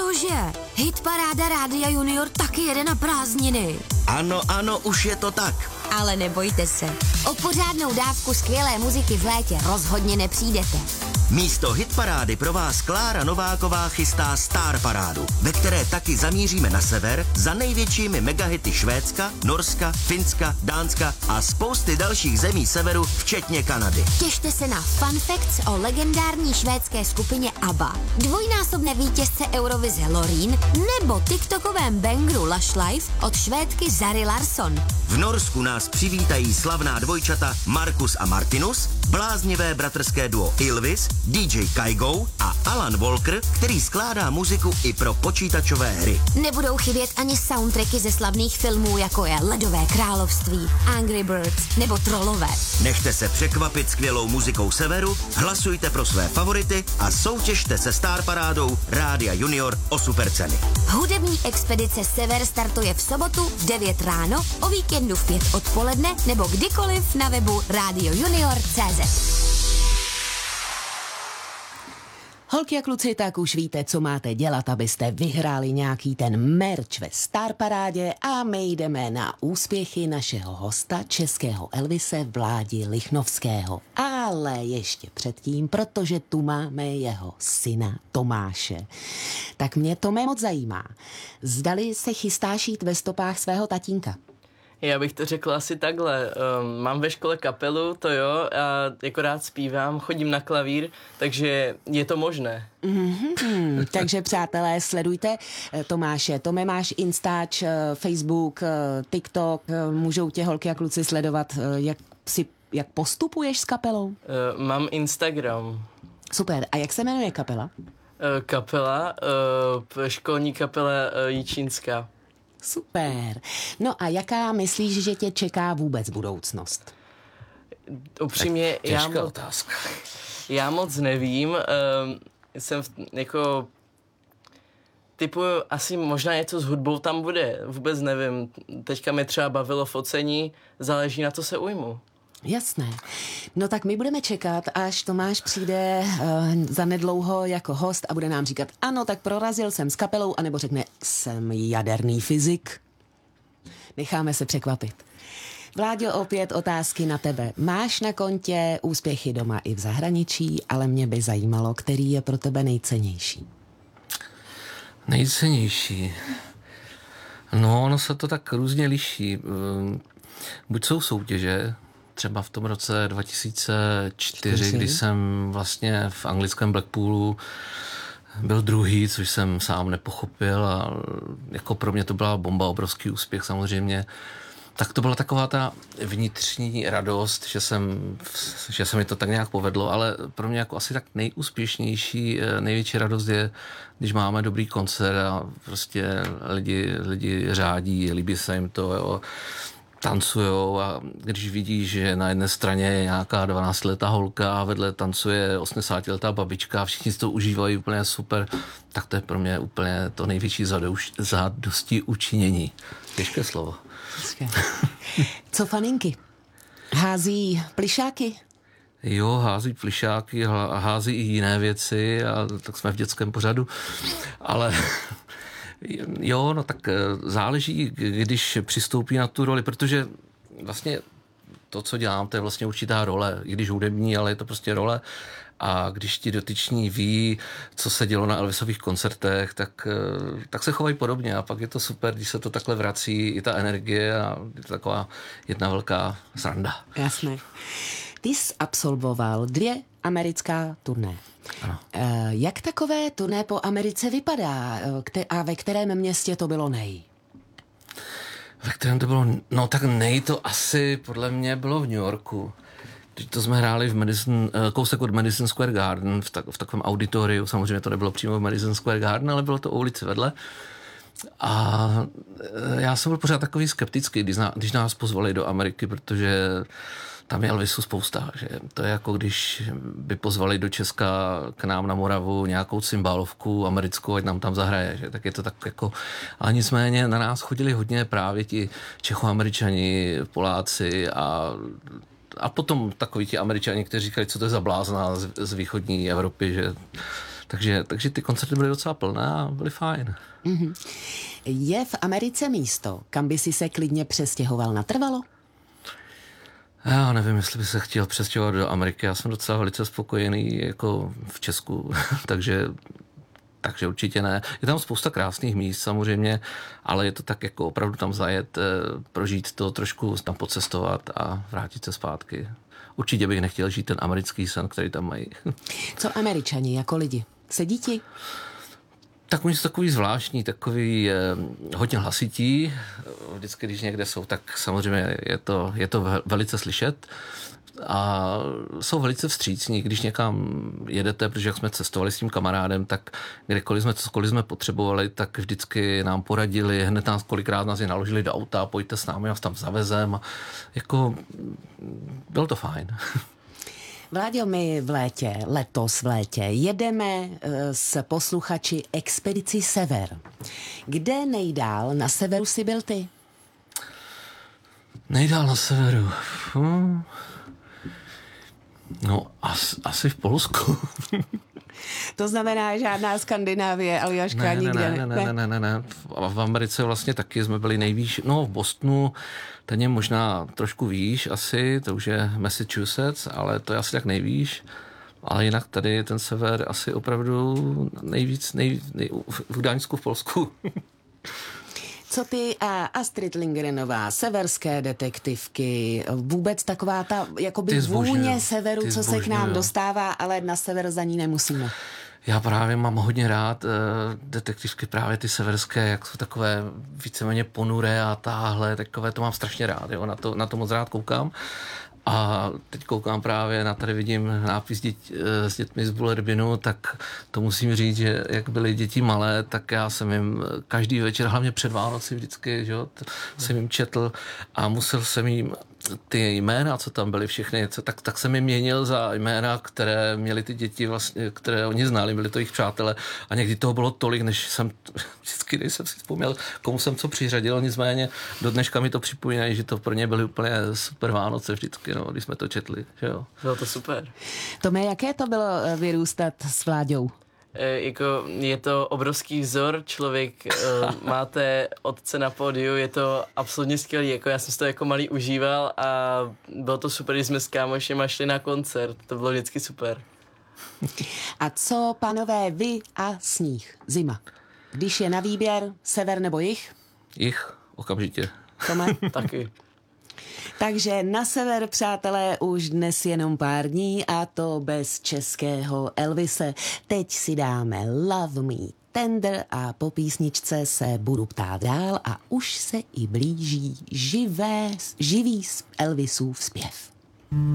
Cože? Hitparáda Rádia Junior taky jede na prázdniny. Ano, už je to tak. Ale nebojte se. O pořádnou dávku skvělé muziky v létě rozhodně nepřijdete. Místo hitparády pro vás Klára Nováková chystá Star Parádu, ve které taky zamíříme na sever za největšími megahity Švédska, Norska, Finska, Dánska a spousty dalších zemí severu, včetně Kanady. Těšte se na Fun Facts o legendární švédské skupině ABBA, dvojnásobné vítězce Eurovize Loreen nebo tiktokovém bangru Lush Life od Švédky Zari Larsson. V Norsku nás přivítají slavná dvojčata Markus a Martinus, bláznivé bratrské duo Ylvis, DJ Kygo a Alan Walker, který skládá muziku i pro počítačové hry. Nebudou chybět ani soundtracky ze slavných filmů, jako je Ledové království, Angry Birds nebo Trollové. Nechte se překvapit skvělou muzikou severu, hlasujte pro své favority a soutěžte se Star Parádou Rádia Junior o superceny. Hudební expedice Sever startuje v sobotu v 9 ráno, o víkendu v 5 odpoledne nebo kdykoliv na webu radiojunior.cz. Holky a kluci, tak už víte, co máte dělat, abyste vyhráli nějaký ten merch ve Star Parádě a my jdeme na úspěchy našeho hosta, českého Elvise Vládi Lichnovského. Ale ještě předtím, protože tu máme jeho syna Tomáše. Tak mě to moc zajímá. Zdali se chystáš jít ve stopách svého tatínka? Já bych to řekl asi takhle. Mám ve škole kapelu, to jo, a jako rád zpívám, chodím na klavír, takže je to možné. Takže přátelé, sledujte Tomáše. Tome, máš Instač, Facebook, TikTok, můžou tě holky a kluci sledovat, jak postupuješ s kapelou? Mám Instagram. Super. A jak se jmenuje kapela? Školní kapela Jičínská. Super. No a jaká myslíš, že tě čeká vůbec budoucnost? Upřímně, těžká otázka. Já moc nevím. Jsem jako typuju, asi možná něco s hudbou tam bude. Vůbec nevím. Teďka mě třeba bavilo focení, záleží na to se ujmu. Jasné. No tak my budeme čekat, až Tomáš přijde zanedlouho jako host a bude nám říkat, ano, tak prorazil jsem s kapelou, anebo řekne, jsem jaderný fyzik. Necháme se překvapit. Vláďo, opět otázky na tebe. Máš na kontě úspěchy doma i v zahraničí, ale mě by zajímalo, který je pro tebe nejcennější. Nejcennější? No, ono se to tak různě liší. Buď jsou soutěže, třeba v tom roce 2004, kdy jsem vlastně v anglickém Blackpoolu byl druhý, což jsem sám nepochopil a jako pro mě to byla bomba, obrovský úspěch samozřejmě. Tak to byla taková ta vnitřní radost, že se mi to tak nějak povedlo, ale pro mě jako asi tak nejúspěšnější, největší radost je, když máme dobrý koncert a prostě lidi řádí, líbí se jim to, jo. Tancujou a když vidíš, že na jedné straně je nějaká 12letá holka a vedle tancuje 80letá babička a všichni si to užívají úplně super, tak to je pro mě úplně to největší zadosti učinění. Těžké slovo. Co faninky? Hází plišáky? Jo, hází plišáky, hází i jiné věci a tak jsme v dětském pořadu, ale... Jo, no tak záleží, když přistoupí na tu roli, protože vlastně to, co dělám, to je vlastně určitá role, i když hudební, ale je to prostě role. A když ti dotyční ví, co se dělo na Elvisových koncertech, tak se chovají podobně a pak je to super, když se to takhle vrací, i ta energie a je to taková jedna velká sranda. Jasné. Ty jsi absolvoval 2 americká turné. Ano. Jak takové turné po Americe vypadá a ve kterém městě to bylo Ve kterém to bylo? No tak to asi podle mě bylo v New Yorku. To jsme hráli v kousek od Madison Square Garden, v takovém auditoriu. Samozřejmě to nebylo přímo v Madison Square Garden, ale bylo to o ulici vedle. A já jsem byl pořád takový skeptický, když nás pozvali do Ameriky, protože tam je Elvisu spousta, že to je jako když by pozvali do Česka k nám na Moravu nějakou cymbálovku americkou, ať nám tam zahraje, že tak je to tak jako, ale nicméně na nás chodili hodně právě ti Čechoameričani, Poláci a potom takoví ti Američani, kteří říkali, co to je za blázna z východní Evropy, že Takže ty koncerty byly docela plné a byly fajn. Mm-hmm. Je v Americe místo, kam by si se klidně přestěhoval natrvalo? Já nevím, jestli by se chtěl přestěhovat do Ameriky. Já jsem docela velice spokojený jako v Česku, takže určitě ne. Je tam spousta krásných míst samozřejmě, ale je to tak jako opravdu tam zajet, prožít to, trošku tam pocestovat a vrátit se zpátky. Určitě bych nechtěl žít ten americký sen, který tam mají. Co Američani jako lidi? Sedí ti? Tak oni jsou takový zvláštní, takový hodně hlasití. Vždycky, když někde jsou, tak samozřejmě je to velice slyšet. A jsou velice vstřícní, když někam jedete, protože jak jsme cestovali s tím kamarádem, tak kdekoliv jsme potřebovali, tak vždycky nám poradili, hned nás kolikrát nás je naložili do auta, pojďte s námi, nás tam zavezem. Jako, bylo to fajn. Vláďo, my letos v létě jedeme s posluchači Expedici Sever. Kde nejdál na severu si byl ty? Nejdál na severu? No, asi v Polsku. To znamená žádná Skandinávie, Aljaška, nikde? Ne. V Americe vlastně taky jsme byli nejvýš, v Bostonu, ten je možná trošku výš asi, to už je Massachusetts, ale to je asi tak nejvýš. Ale jinak tady ten sever asi opravdu nejvíc v Gdaňsku, v Polsku. Co ty a Astrid Lindgrenová, severské detektivky, vůbec taková ta jakoby vůně severu, co se k nám dostává, ale na sever za ní nemusíme. Já právě mám hodně rád detektivky, právě ty severské, jak jsou takové víceméně ponuré a táhle, takové, to mám strašně rád, jo, na to moc rád koukám. A teď koukám právě, tady vidím nápis s dětmi z Bullerbinu, tak to musím říct, že jak byly děti malé, tak já jsem jim každý večer, hlavně před Vánoci vždycky, že jo, jsem jim četl a musel jsem jim ty jména, co tam byly všechny, tak jsem jim měnil za jména, které měly ty děti vlastně, které oni znali, byli to jejich přátelé a někdy toho bylo tolik, než jsem vždycky nejsem si vzpomněl, komu jsem co přiřadil, nicméně do dneška mi to připomínají, že to pro ně byly úplně super Vánoce vždycky, když jsme to četli, že jo. Bylo to super. Tome, jaké to bylo vyrůstat s Vláďou? Je to obrovský vzor, člověk, máte otce na pódiu, je to absolutně skvělý, já jsem si to jako malý užíval a bylo to super, když jsme s kámošema šli na koncert, to bylo vždycky super. A co, pánové, vy a sníh, zima? Když je na výběr, sever nebo jih? Jih, okamžitě. Tome? Taky. Takže na sever, přátelé, už dnes jenom pár dní a to bez českého Elvise. Teď si dáme Love Me Tender a po písničce se budu ptát dál a už se i blíží živý Elvisův zpěv.